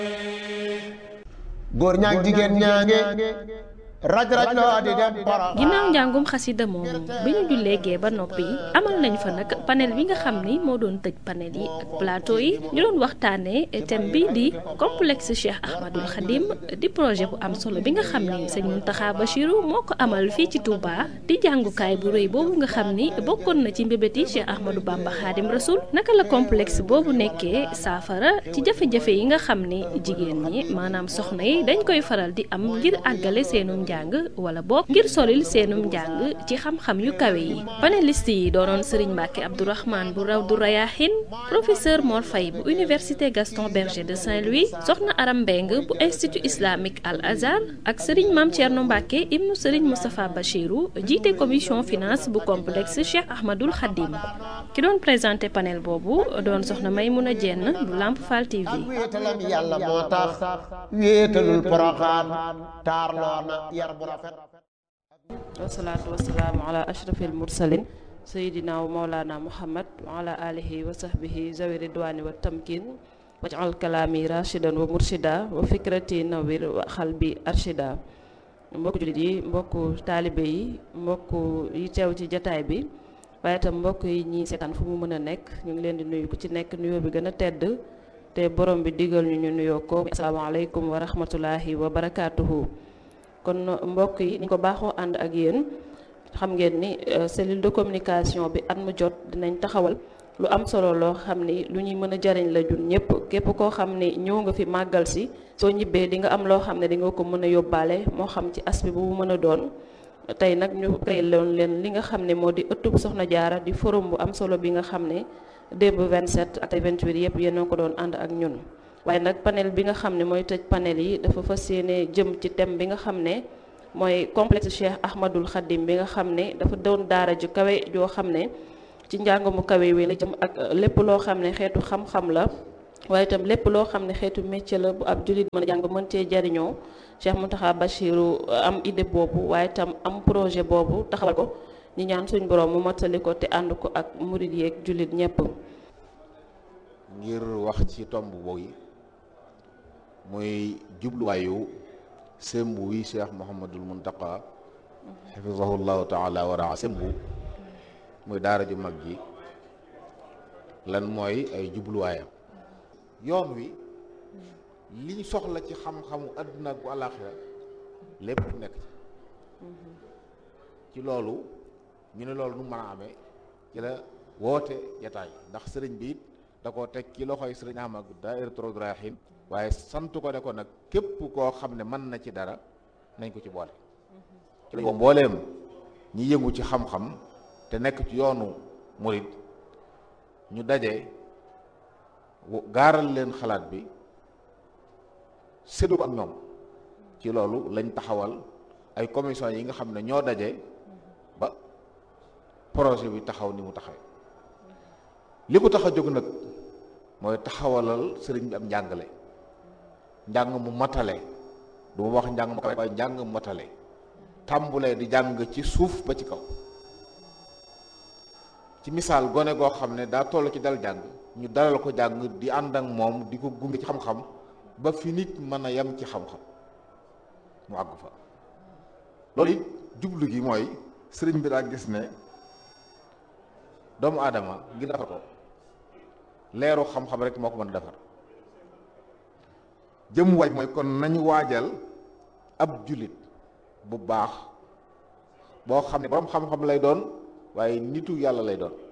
góor ñaag jigéen ñaange raj loo di dem Porokhane. ginnaaw njàngum xasida moomu bi ñu jullee gee ba noppi amal nañ fa nag panel bi nga xam ni moo doon tëj panel yi ak plateau yi ñu doon waxtaanee thème bi di complexe Cheikh Ahmadul Khadim di projet bu am solo bi nga xam ni sëñ Mountakha Bachirou moo ko amal fii ci Touba di jàngukaay bu rëy boobu nga xam ni bokkoon na ci mbébéti Cheikh Ahmadou Bamba Khadim Rasoul naka la complexe boobu nekkee saafara ci jafe-jafe yi nga xam ni jigéen ñi maanaam soxna yi dañ koy faral di am ngir àggale seenum njàng wala boog ngir solil seenum njàng ci xam-xam yu kawe yi panéliste yi doonoon Serigne Mbacke Abdourahmane bu Rawdu Rayahin professeur Mor Faye bu université Gaston Berger de Saint-Louis soxna Aram Mbeng bu institut islamique Al Azhar ak Serigne Mame Thierno Mbacke ibnu Serigne Moustapha Bachirou jiite commission finance bu complexe Cheikh Ahmadul Khadim ki doon présenté panel boobu doon soxna Maymouna Dieng bu Lamp Fall TV. wéetalam yàlla moo tax wéetalul Porokhane taarloo na yar bu rafet. wasalaatu wasalaamu ala ashrafil mursalin sayidina wa maulana muhammad wa ala alihi wa sahbihi zawi ridwani wa tamkin waj'al kalami rashidan wa murshida wa fikrati nawir wa xalbi arshida. mbokku jullit yi mbokku taalibe yi mbokku yi teew ci jataay bi waaye itam mbokk yi ñi seetaan fu mu mën a nekk ñu ngi leen di nuyu ku ci nekk nuyoo bi gën a tedd te borom bi digal ñu nuyoo ko asalaamaaleykum wa rahmatullahi wa barakaatuhu. kon mbokk yi ni ko baaxoo ànd ak yéen xam ngeen ni cellule de communication bi at mu jot dinañ taxawal lu am solo loo xam ni lu ñuy mën a jariñ la jun ñëpp képp koo xam ni ñëw nga fi màggal si soo ñibbee di nga am loo xam ne di nga ko mën a yóbbaale moo xam ci aspect bu mu mën a doon. tey nag ñu créé loon leen li nga xam ne moo di ëttub Soxna Jaara di forum bu am solo bi nga xam ne démb 27 ak 28 yëpp yéen a ko doon ànd ak ñun. waaye nag panel bi nga xam ne mooy tëj panel yi dafa fas yéene jëm ci thème bi nga xam ne mooy complexe Cheikh Ahmadul Khadim bi nga xam ne dafa doon daara ju kawe joo xam ne ci njàng mu kawe wi la jëm ak lépp loo xam ne xeetu xam-xam la waaye itam lépp loo xam ne xeetu métier la bu ab jullit mën a jàng mën cee jariñoo Cheikh Mountakha Bachirou am idée boobu waaye itam am projet boobu taxawal ko ñu ñaan suñ borom mu mottali ko te ànd ko ak murid yeeg jullit ñëpp. ngir wax ci tomb boobu muy jubluwaayu sembu wi Cheikh Mouhamadul Mountakha xafizahullahu taala wa raa sembu muy daara ju mag ji lan mooy ay jubluwaayam. yoon wi liñ soxla ci xam-xamu àdduna ak bu àllaaxira lépp nekk ci loolu ñu ne loolu nu mën a amee ci la woote jataay ndax sëriñ bi it da koo teg ci loxoy sëriñ Ahmad Daahiratu Rawdu Rayaahiin waaye sant ko ne ko nag képp koo xam ne mën na ci dara nañ ko ci boole ci la mbooleem ñi yëngu ci xam-xam te nekk ci yoonu murid ñu daje gaaral leen xalaat bi séddu ko ak ñoom ci loolu lañ taxawal ay commission yi nga xam ne ñoo daje ba projet bi taxaw ni mu taxawee li ko tax a jóg nag mooy taxawalal sëriñ bi am njàngale njàng mu matale du ma wax njàng mu kawe waaye njàng mu matale tàmbulee di jàng ci suuf ba ci kaw ci misaal gone goo xam ne daa toll ci dal jàng ñu dalal ko jàng di ànd ak moom di ko gunge ci xam-xam ba fi nit mën a yem ci xam-xam mu àgg fa loolu it jublu gi mooy sëriñ bi daa gis ne doomu aadama ngir defar ko leeru xam-xam rek moo ko mën a defar jëm waaj mooy kon nañu waajal ab jullit bu baax boo xam ne borom xam-xam lay doon waaye nitu yàlla lay doon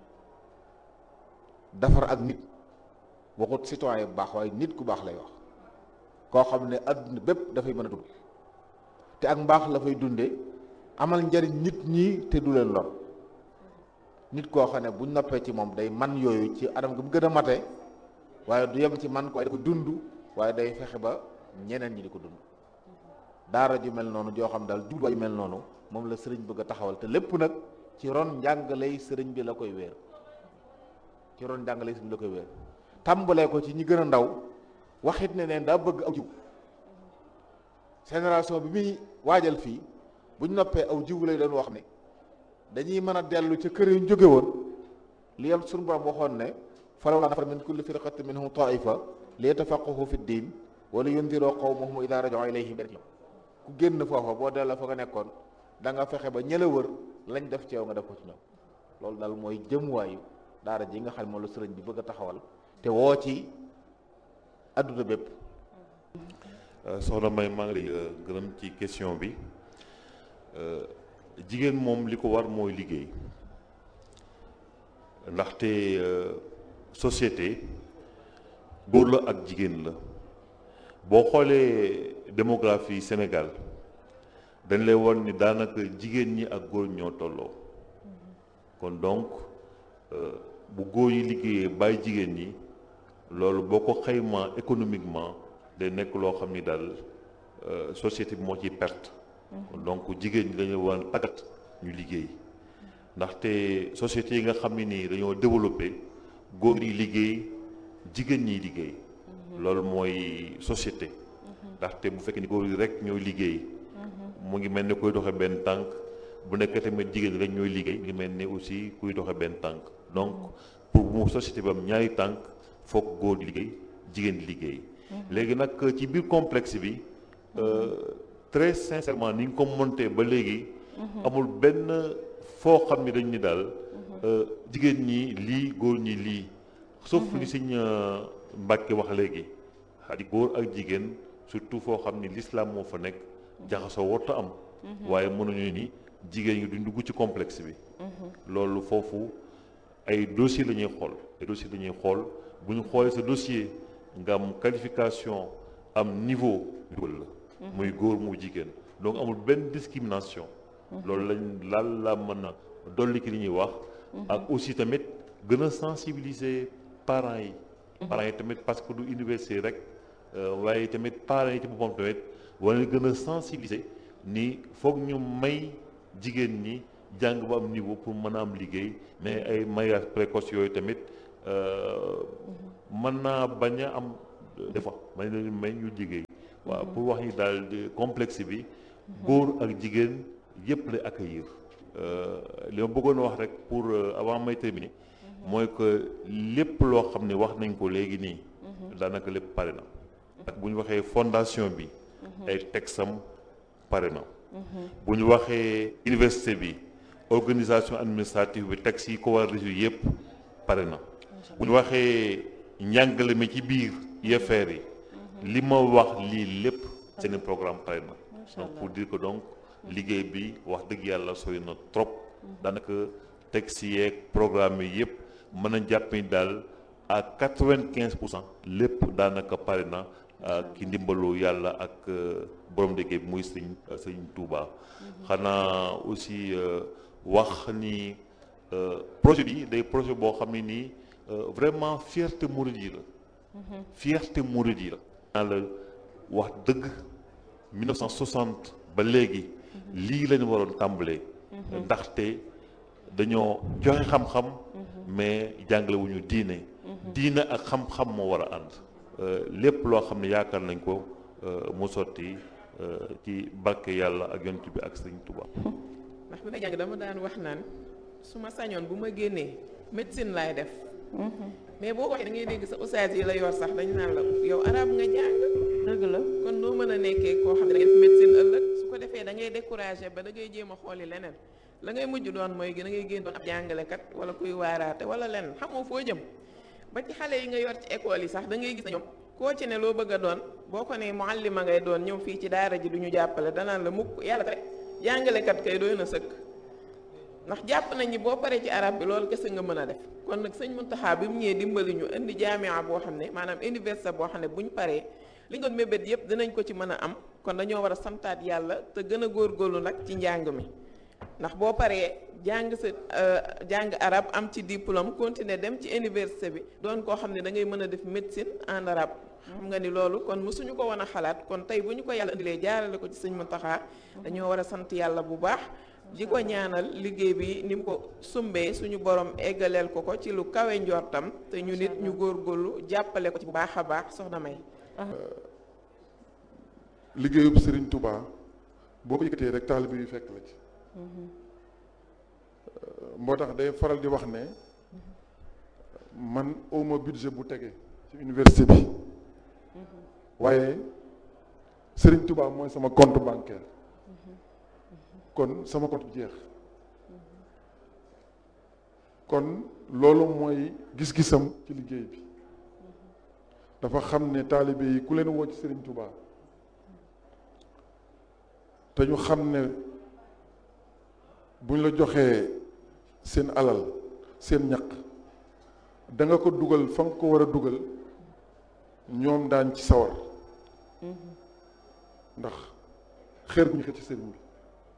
defar ak nit waxut citoyen bu baax waaye nit ku baax lay wax koo xam ne adduna bépp dafay mën a dund te ak mbaax la fay dunde amal njariñ nit ñi te du leen lor nit koo xam ne buñ noppee ci moom day man yooyu ci anam gi mu gën a mate waaye du yem ci man ko waaye da ko dund waaye day fexe ba ñeneen ñi di ko dund daara ju mel noonu joo xam daal jubluwaay ju mel noonu moom la sëriñ bëgg a taxawal te lépp nag ci ron njàngaley sëriñ bi la koy wéer ci ron njàngaley sëriñ bi la koy wéer tàmbalee ko ci ñi gën a ndaw waxit ne neen daa bëgg aw jiw génération bi muy waajal fii buñ noppee aw jiw lay doon wax ne dañuy mën a dellu ca kër yu ñu jóge woon li yam suñu borom waxoon ne falawlaa nafara min kulli firqatin minhum taifa li yatafaqqahu fi ddin wala yundiroo qawmahum idaa raja'uu ilayhim ku génn foofa boo delloo fa nga nekkoon da nga fexe ba ñëla wër lañ def ci yow nga def ko ci ñoom. loolu daal mooy jëmuwaayu daara ji nga xam ne moom la sëriñ bi bëgg a taxawal te woo ci adduna bépp. soxna May maa ngi lay gërëm ci question bi. jigéen moom li ko war mooy liggéey ndaxte société góor la ak jigéen la boo xoolee démographie Sénégal dañ lay won ni daanaka jigéen ñi ak góor ñoo tolloo kon donc bu góor yi liggéeyee bàyyi jigéen ñi loolu boo ko xaymaa économiquement day nekk loo xam ni daal société bi moo ciy perte. donc jigéen ñi dañoo war a tàggat ñu liggéey ndaxte société yi nga xam ne nii dañoo développé góor yi liggéey jigéen ñi liggéey loolu mooy société ndaxte bu fekkee ni góor yi rek ñooy liggéey mu ngi mel ni kuy doxe benn tànk bu nekk tamit jigéen ñi rek ñooy liggéey mu ngi mel ni aussi kuy doxe benn tànk donc pour mu société bi am ñaari tànk foog góor di liggéey jigéen di liggéey léegi nag ci biir complexe bi très sincèrement ni nga ko monté ba léegi amul benn foo xam ni dañ ni daal jigéen ñi lii góor ñi lii sauf li Sëñ Mbàkke wax léegi xadi góor ak jigéen surtout foo xam ni l'islam moo fa nekk jaxasoo warta am waaye mënuñu ni jigéen ñi duñ dugg ci complexe bi loolu foofu ay dossier la ñuy xool ay dossier la ñuy xool bu ñu xoolee sa dossier nga am qualification am niveau dugal la muy góor mu jigéen donc amul benn discrimination loolu laal la mën a dolli ki li ñuy wax ak aussi tamit gën a sensibiliser parents yi tamit parce que du université rek waaye tamit parents yi ci boppam tamit wala gën a sensibiliser ni foog ñu may jigéen ñi jàng ba am niveau pour mën a am liggéey mais ay mariage précoce yooyu tamit mën naa bañ a am des fois may leen may ñu liggéey waaw pour wax ni daal complexe bi góor ak jigéen yëpp lay accueillir li ma bëggoon wax rek pour avant may terminer mooy que lépp loo xam ne wax nañ ko léegi nii daanaka lépp pare na ak bu ñu waxee fondation bi ay texam pare na bu ñu waxee université bi organisation administrative bi texte yi ko war a résoudre yëpp pare na bu ñu waxee njàngale mi ci biir UFR yi li ma wax lii lépp seen programme pare na donc pour dire que donc liggéey bi wax dëgg yàlla sooy na trop daanaka texte yeeg programme yi yëpp mën a jàpp ni daal à 95% lépp daanaka pare na ki ndimbalu yàlla ak borom liggéey bi muy sëñ Touba xanaa aussi wax ni projet bi day projet boo xam ne nii vraiment fierté mouride yi la fierté mouride yi la la wax dëgg 1960 ba léegi lii lañu waroon tàmbalee ndaxte dañoo joxe xam-xam mais jàngale wuñu diine ak xam-xam moo war a ànd lépp loo xam ne yaakaar nañ ko mu sotti ci barke yàlla ak yonent bi ak sëñ Tuubaa. ndax bi may jàng dama daan wax naan su ma sañoon bu ma génnee médecine laay def mais boo waxee da ngay dégg sa ustaas yi la yor sax dañu naan la yow arab nga jàng dëgg la kon noo mën a nekkee koo xam ne da ngay def médecine ëllëg su ko defee da ngay découragé ba da ngay jéem a xooli leneen la ngay mujj doon mooy da ngay génn doon ab jàngalekat wala kuy waaraate wala leneen xamoo foo jëm ba ci xale yi nga yor ci école yi sax da ngay gis na ñoom koo ci ne loo bëgg a doon boo ko ne muallima ngay doon ñëw fii ci daara ji du ñu jàppale danaan la mukk yàlla rek jàngalekat kay doy na sëkk ndax jàpp nañ ni boo paree ci arab bi loolu kese nga mën a def kon nag sëñ Muntaxa bi mu ñëwee dimbali ñu indi jaamia boo xam ne maanaam université boo xam ne bu ñu paree li nga mébét yëpp dinañ ko ci mën a am kon dañoo war a santaat yàlla te gën a góorgóorlu nag ci njàng mi ndax boo paree jàng sa jàng arab am ci diplôme continuer dem ci université bi doon koo xam ne da ngay mën a def médecine en arabe xam nga ni loolu kon mësuñu ko woon a xalaat kon tey bu ñu ko yàlla indilee jaarale ko ci sëñ Muntaxa dañoo war a sant yàlla bu baax di ko ñaanal liggéey bi ni mu ko sumbee suñu borom eggaleel ko ci lu kawe njortam te ñu nit ñu góorgóorlu jàppale ko ci bu baax a baax soxna May. liggéeyub Serigne Touba boo ko yëkkatee rek taalibe yu fekk la ci. moo tax day faral di wax ne man awma budget bu tege ci université bi waaye Serigne Touba mooy sama compte bancaire kon sama compte jeex kon loolu mooy gis-gisam ci liggéey bi dafa xam ne taalibe yi ku leen woo ci Serigne Touba te ñu xam ne buñ la joxee seen alal seen ñaq da nga ko dugal fa nga ko war a dugal ñoom daan ci sawar ndax xeer bu ñu xëcc ci sëriñ bi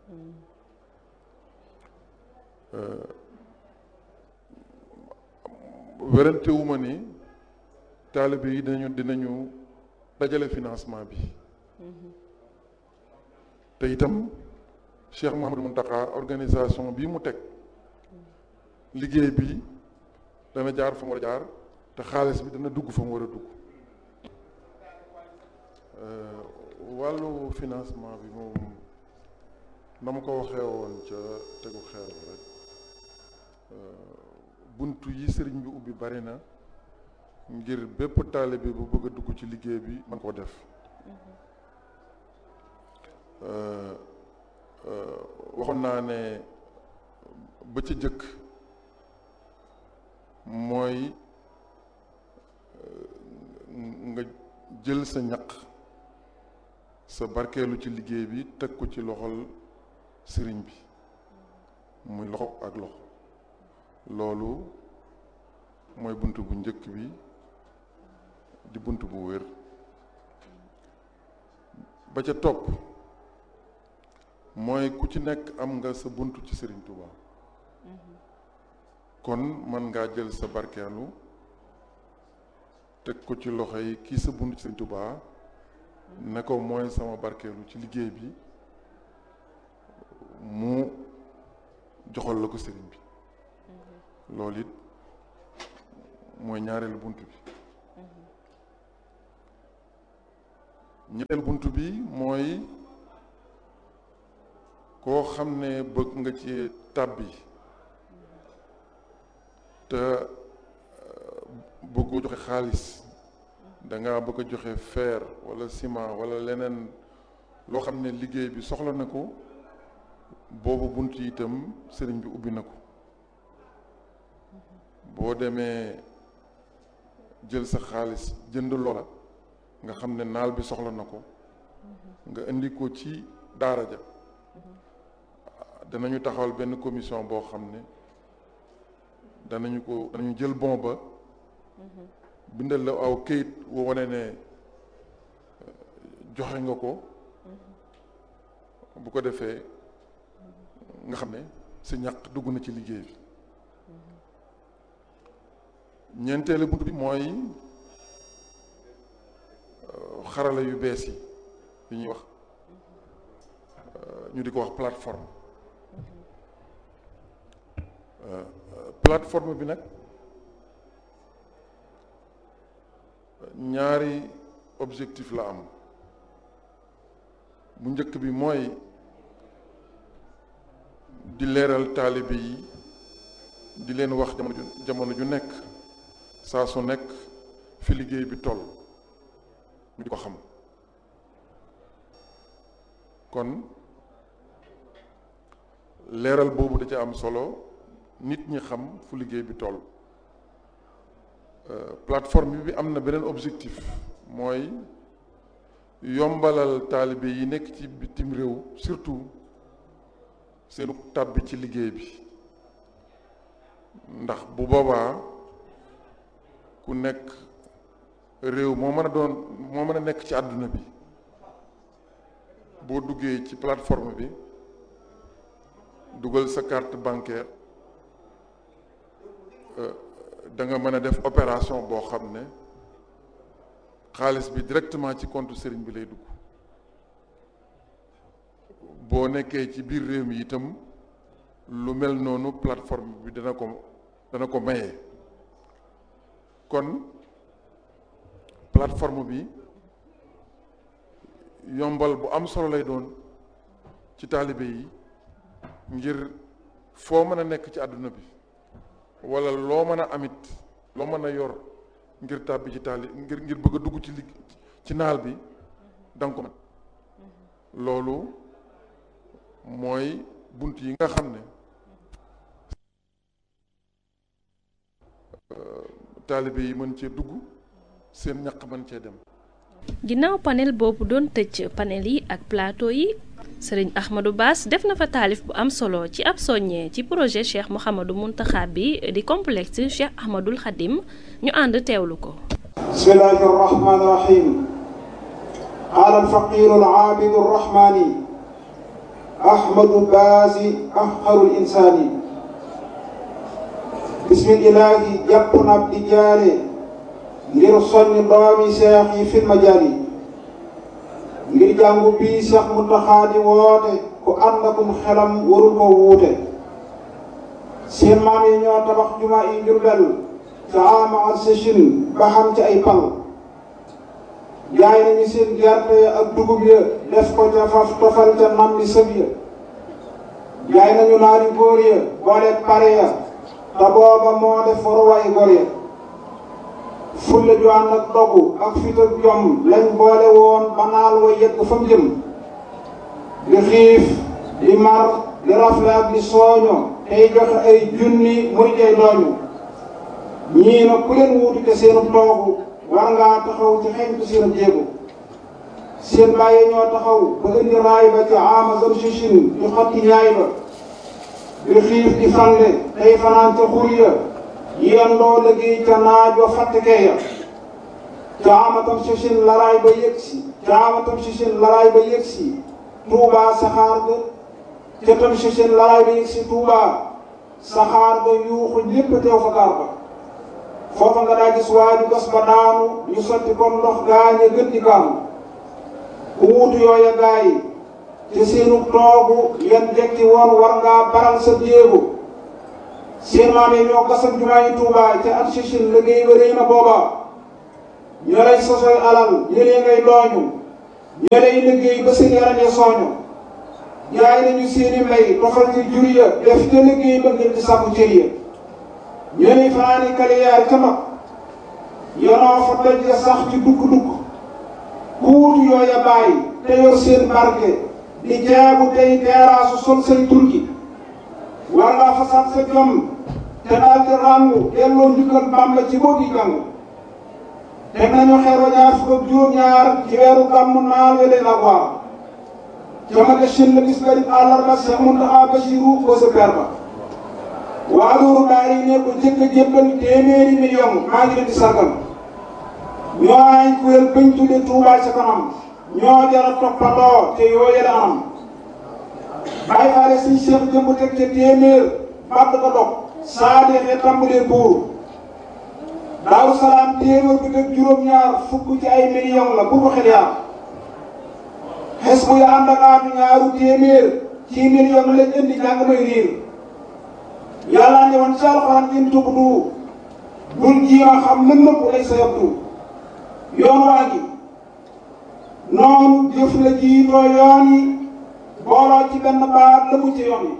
werante wu ma ni taalibe yi dinañu dajale financement bi te itam Cheikh Mouhamadou Mountakha organisation bii mu teg liggéey bi dana jaar fa mu war a jaar te xaalis bi dana dugg fa mu war a dugg wàllu financement bi moom na ma ko waxee woon ca tegu xeer rek buntu yi sëriñ bi ubbi bari na ngir bépp taalibe bu bëgg a dugg ci liggéey bi man koo def waxoon naa ne ba ca jëkk mooy nga jël sa ñaq sa barkeelu ci liggéey bi teg ko ci loxol sëriñ bi muy loxo ak loxo loolu mooy bunt bu njëkk bi di bunt bu wér ba ca topp mooy ku ci nekk am nga sa bunt ci Sëriñ Touba kon mën ngaa jël sa barkeelu teg ko ci loxo yi kii sa bunt ci Sëriñ Touba ne ko mooy sama barkeelu ci liggéey bi mu joxal la ko sëriñ bi loolu it mooy ñaareelu bunt bi ñetteelu bunt bi mooy koo xam ne bëgg nga ci tàbbi te bëgg joxe xaalis danga bëgg a joxe fer wala ciment wala leneen loo xam ne liggéey bi soxla na ko boobu bunt yi itam sëriñ bi ubbi na ko boo demee jël sa xaalis jënd loola nga xam ne naal bi soxla na ko nga indi ko ci daara ja danañu taxawal benn commission boo xam ne danañu jël bon ba bindal la aw këyit woo wane ne joxe nga ko bu ko defee nga xam ne sa ñaq dugg na ci liggéey bi ñeenteelu bunt bi mooy xarala yu bees yi ñuy wax ñu di ko wax plateforme plateforme bi nag ñaari objectif la am bu njëkk bi mooy di leeral taalibe yi di leen wax jamono ju nekk saa su nekk fi liggéey bi toll ñu di ko xam kon leeral boobu da ca am solo nit ñi xam fu liggéey bi toll plateforme bi am na beneen objectif mooy yombalal taalibe yi nekk ci bitim réew surtout seenu tàbbi ci liggéey bi ndax bu boobaa ku nekk réew moo mën a nekk ci àdduna bi boo duggee ci plateforme bi dugal sa carte bancaire da nga mën a def opération boo xam ne xaalis bi directement ci compte sëriñ bi lay dugg boo nekkee ci biir réew mi itam lu mel noonu plateforme bi dana ko maye kon plateforme bi yombal bu am solo lay doon ci taalibe yi ngir foo mën a nekk ci àdduna bi wala loo mën a amit loo mën a yor ngir tàbbi ci ngir bëgg a dugg ci ci naal bi danga ko mën loolu mooy bunt yi nga xam ne taalibe yi mën cee dugg seen ñaq mën cee dem. ginnaaw panel boobu doon tëj panel yi ak plateau yi sëriñ Ahmadou Bass def na fa taalif bu am solo ci ab soññee ci projet Cheikh Mouhamadou Mountakha bi di complexe Cheikh Ahmadoul Khadim ñu ànd teewlu ko. bismillahi rahmani rahim qaala alfaqiru alaabidu arrahmani Ahmadou Bass afqarul insaani bismillahi jàpp na di jaare ngir soññ doomi seex yi fil majaali ngir jàngu bii Seex Muntaxa di woote ku ànd akum xelam warul ko wuute seen maam yi ñoo tabax jumaa yi Jurbel ca ama al sëchin ba xam ci ay pal jaay nañu seen gerte ak dugub ya def ko ca faf tofal ca nam bi sëb ya jaay nañu naari góor ya boole pare ya te booba moo def waruwaay góor ya fulla ju ànd ak dogu ak fit ak jom lañ boole woon ba naal wa yegg fa mu jëm di xiif di mar di rafle ak di sooño tey joxe ay junni muy tey dooñu ñii nag ku leen wuutu te seenu toogu war ngaa taxaw ci xeñtu seen jéego seen bàyyi ñoo taxaw ba indi raay ba ci ama zam sichin di xotti ñaay ba di xiif di fande tey fanaan ca xur ya yendoo liggéey ca naaj wa fàttekee ya caamatam sichin laraay ba yëgsi caamatam sichin laraay ba yëgsi Tuubaa saxaar ga ca tam sichin laraay ba yëgsi Tuubaa saxaar ga yuuxu ñépp teew fa gaar ba foofa nga daa gis waaju gas ba daanu ñu sotti comme ndox gaañe gën di kaanu ku wuutu yooya gaa yi te seenu toogu yan jekki woon war ngaa baral sa jéego seen maam yi ñoo gasam jumaa yi Tuubaa ca at sichin liggéey ba rëy na booba ñoo lay sosoy alal ñëlee ngay dooñu ñoo lay liggéey ba seen yaram ya sooñu jaay nañu seeni mbay tofal ci jur ya def ca liggéey ba ngir di sàkku cër ya ñoo lay fanaani kaliyaar ca mag yonoo fa doj ya sax ci dukk-dukk ku wutu yooya bàyyi te yor seen barke di jaabu tey teeraasu sol say turki war ngaa fasaat sa jom te daal di ràngu delloo njukkal Bàmba ci boo gi jàng teg nañu xeer wa ñaar fukk ak juróom-ñaar ci weeru gàmmu naal welee la waar jamage shin la bis garib àllarba Seex Muntaxa Basiru ko sa per ba waa loolu daari ne ko jëkk a jébbal téeméeri million maa ngi leen di sargal ñoo ay kuréel bañ tudde Tuubaa ca kanam ñoo jara toppandoo te yooye la anam bàyyi faale siñ Seex jëmb teg ca téeméer bàtt ko dog saa deexee tàmbalee buur Daaru Salaam téeméer bi teg juróom-ñaar fukk ci ay million la bu ko xel yaar xes bu ya ànd ak aatu ñaaru téeméer ci million lañ indi jàng may riir yàlla ne woon ci alxuraan in tubdu bul jiima xam lën nëpp lay sa yabdu yoon waa gi noonu jëf la jiitoo yoon yi booloo ci benn baat la mu ci yoon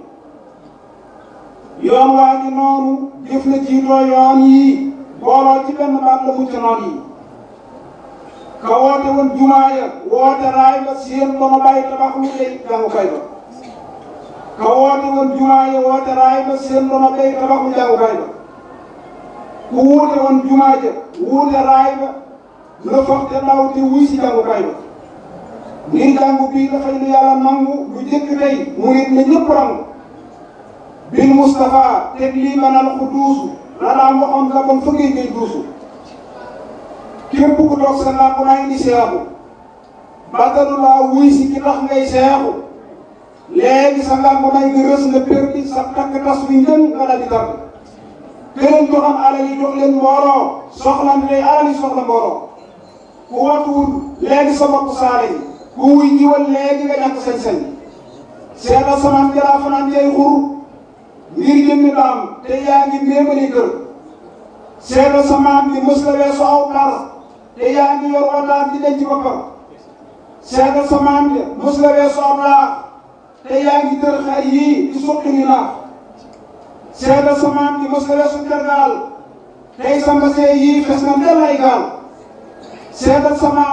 yi yoon waa gi noonu jëf la jiitoo yoon yi booloo ci benn baat la mu ci noon yi ka woote woon jumaa ya woote raay ba seen dono bàyyi tabax lu lay jàngukaay ba ka woote woon jumaa ya woote raay ba seen dono bàyyi tabax lu jàngukaay ba ku wuute woon jumaa ja wuute raay ba la fax te ndaw te wuy si jàngukaay ba ngir jàngu bii dafay lu yàlla nangu lu jëkk tey murit na ñëpp rangu bil Mustafa teg lii manal ku duusu la daan waxoon la bon fëggee ngay duusu képp ku toog sa làmp naa indi seexu batalu laa wuy si ki tax ngay seexu léegi sa làmp naa nga rës nga perdi sa takk tas wi njën nga dal di tàgg këleen joxam alal yi jox leen mbooloo soxla tey alal yi soxla mbooloo ku watuwul léegi sa bopp saale yi ku wuy jiwal léegi nga ñàkk sañ-sañ seetal samaan jalaa fanaan jay xur ngir jëmmi daam te yaa ngi méemali kër seetal samaan bi mës la weesu aw par te yaa ngi yor wataat di denc boppam seetal samaan bi mës la weesu aw laax te yaa ngi tër xar yii di suqi ni naax seetal samaan bi mës la weesu tergaal tey sa mbasee yii fes na ndel ay gaal seetal samaam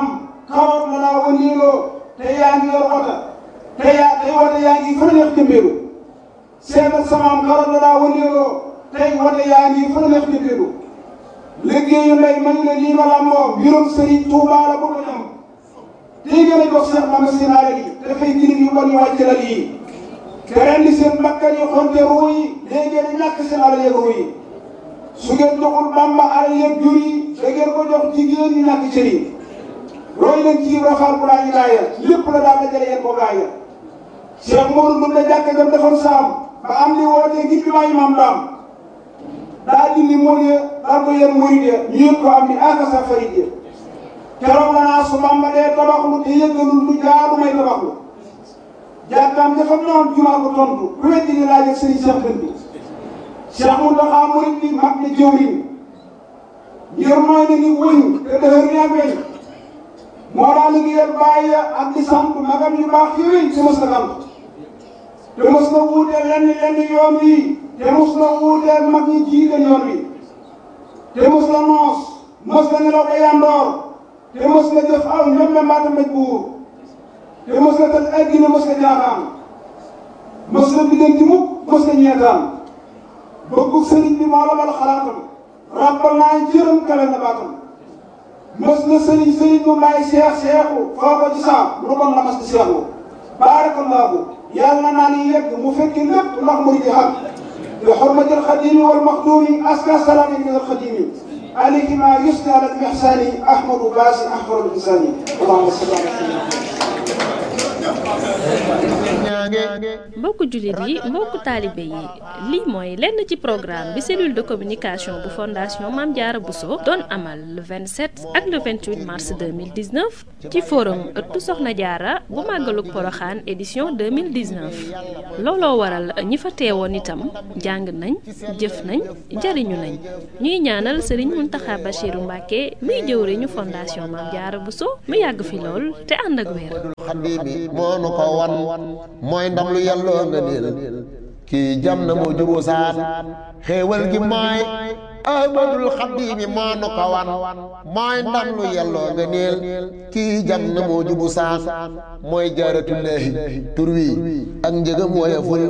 karoot la daa wëndeeloo te yaa ngi yor wata tey wata yaa ngi fa la neex jëmbeelu seetal samaam karoot la daa wëndeeloo tey wata yaa ngi fa la neex jëmbeelu liggéeyu ndey mañu ne lii ma làmboo mbirum Sëriñ Tuubaa la bu ko ñam tey gën a jox Cheikh Mame Sinaare yi dafay jirim yu bon yu wàcc la lii te rendi seen bakkan yi xonte ruu yi léegi ngeen ñàkk seen alal yeeg ruu yi su ngeen joxul Bàmba alal yeeg jur yi da ngeen ko jox jigéen ñi ñàkk cër yi roy leen ci rafaal bu laa ñu laaya lépp la daal dajale yéen ko gaaya Cheikh Modou mën na jàkk jam defoon saam ba am li wootee ngir bi maayi maam daam daa dindi mool ya daal ko yéen murid ya ñu yëg ko am ni akasa farid ya keroog la naa su Bàmba dee tabaxlu te yëggalul lu jaadu may tabaxlu jàkkaam dafa noon jumaa ko tontu ku weddi ni laaj ak sëriñ Cheikh Dënd bi Cheikh Mountakha murid bi mag ne jëwriñ ngir mooy na ni wëñ te dëhër ni ak weñ moo daa liggéeyal bàyyi ak di sant magam yu baax yooyu te mos na sant te mos na wuuteel lenn yoon wi te mos na wuuteel mag ñi jiite yoon wi te mos na noos mos na nelaw ba yandoor te mos na jëf aw ñoom mbaata mbéj buur te mos na tal addina mos na jaaxaan mos na diggante mukk mos na ñeetaan bëggu sëriñ bi moo la bal xalaatam ràbbal naa jërëm kawe na baatam mos na sëriñ bu may seexu foo ko ci saam lu kon la mas di seexu baarakallaahu yàlla naa ni yegg mu fekki lépp ndax murid yi xam bi xurmatil xadimi wal maxdumi aska salaami min al xadimi alayhi ma yusni ala al ihsani ahmadu baasi ahmadu insani allahumma salli ala mbokku jullit yi mbokku taalibe yi lii mooy lenn ci programme bi cellule de communication bu fondation Mame Diarra Bousso doon amal le 27 ak le 28 mars 2019 ci forum ëttu Soxna Diarra bu màggalug Poroxaan édition 2019 looloo waral ñi fa teewoon itam jàng nañ jëf nañ jariñu nañ ñuy ñaanal Serigne Mountakha Bachirou Mbacké muy jëwriñu fondation Mame Diarra Bousso mu yàgg fi lool te ànd ak wér. mooy ndam lu yàlloo nga niil kii jam na moo juboo saan xéewal gi mooy ahmadul xadimi moo nu ko wan mooy ndam lu yàlloo nga niil kii jam na moo jubu saan mooy jaaratullaahi tur wi ak njëgam woyeful